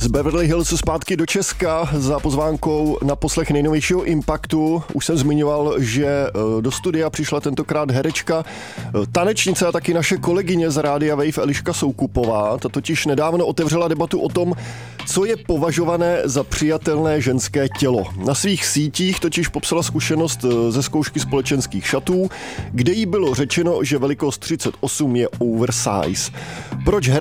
Z Beverly Hills zpátky do Česka za pozvánkou na poslech nejnovějšího Impactu. Už jsem zmiňoval, že do studia přišla tentokrát herečka, tanečnice a taky naše kolegyně z Rádia Wave Eliška Soukupová. Ta totiž nedávno otevřela debatu o tom, co je považované za přijatelné ženské tělo. Na svých sítích totiž popsala zkušenost ze zkoušky společenských šatů, kde jí bylo řečeno, že velikost 38 je oversize. Proč